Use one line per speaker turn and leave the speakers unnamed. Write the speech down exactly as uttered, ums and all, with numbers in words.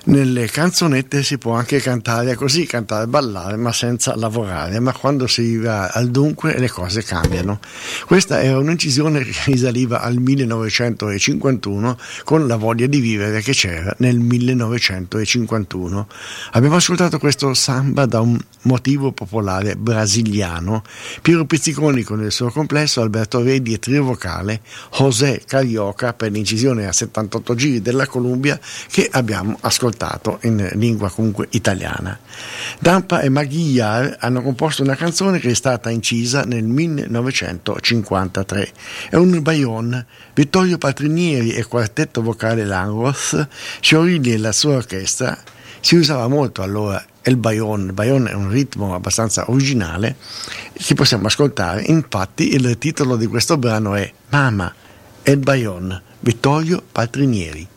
Nelle canzonette si può anche cantare così, cantare e ballare, ma senza lavorare, ma quando si va al dunque le cose cambiano. Questa era un'incisione che risaliva al millenovecentocinquantuno con La voglia di vivere che c'era nel millenovecentocinquantuno. Abbiamo ascoltato questo samba da un motivo popolare brasiliano, Piero Pizziconi con il suo complesso, Alberto Redi e trio vocale, José Carioca per l'incisione a settantotto giri della Columbia che abbiamo ascoltato in lingua comunque italiana. Dampa e Maguiar hanno composto una canzone che è stata incisa nel millenovecentocinquantatré. È un Bayon. Vittorio Patrinieri e quartetto vocale Langros, Sciorilli e la sua orchestra. Si usava molto allora il Bayon. Il Bayon è un ritmo abbastanza originale che possiamo ascoltare. Infatti il titolo di questo brano è Mama El Bayon, Vittorio Patrinieri.